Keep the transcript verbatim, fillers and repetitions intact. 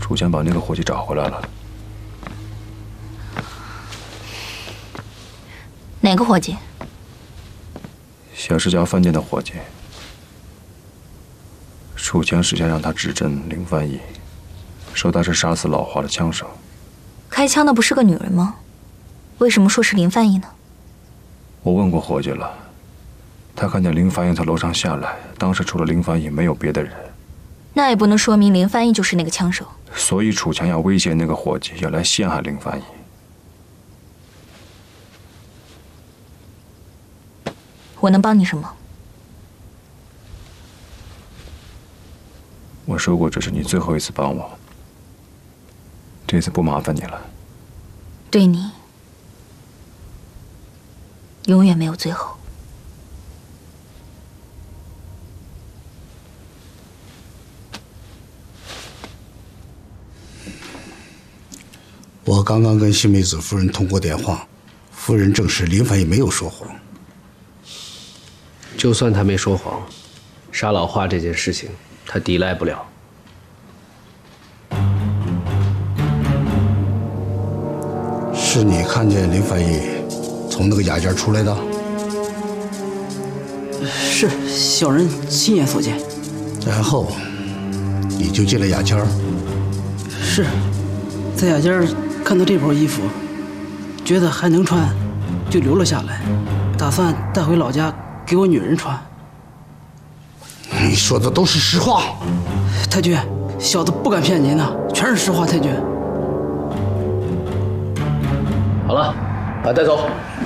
楚强把那个伙计找回来了。 哪个伙计？ 小石家饭店的伙计。楚强事先让他指证林翻译，说他是杀死老华的枪手。 开枪的不是个女人吗？为什么说是林翻译呢？ 我问过伙计了，他看见林翻译从楼上下来，当时除了林翻译没有别的人。 那也不能说明林翻译就是那个枪手。 所以楚强要威胁那个伙计，要来陷害林翻译。 我能帮你什么？ 我说过这是你最后一次帮我，这次不麻烦你了。 对你，永远没有最后。 我刚刚跟新美子夫人通过电话，夫人证实林翻译没有说谎。 就算他没说谎，杀老华这件事情他抵赖不了。 是你看见林翻译从那个雅间出来的？ 是，小人亲眼所见。 然后你就进了雅间？ 是，在雅间看到这袍衣服，觉得还能穿，就留了下来，打算带回老家给我女人穿。 你说的都是实话。 太君，小的不敢骗您呐，全是实话。太君， 好了，把他带走。